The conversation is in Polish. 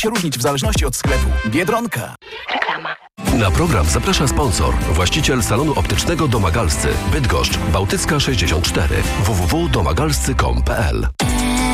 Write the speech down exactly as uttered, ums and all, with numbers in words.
się różnić w zależności od sklepu. Biedronka. Reklama. Na program zaprasza sponsor, właściciel salonu optycznego Domagalscy, Bydgoszcz, Bałtycka sześćdziesiąt cztery, w w w kropka domagalscy kropka com kropka p l.